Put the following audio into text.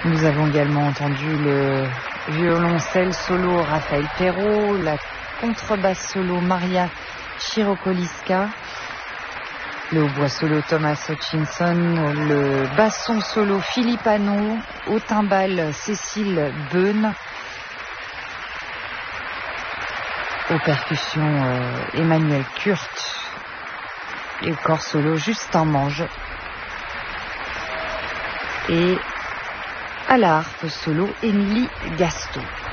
Nous avons également entendu le violoncelle solo Raphaël Perrault, la contrebasse solo Maria Chirokoliska, le hautbois solo Thomas Hutchinson, le basson solo Philippe Hanot, au timbal Cécile Beun, aux percussions Emmanuel Kurt et au corps solo Justin Mange, et à la harpe solo Émilie Gaston.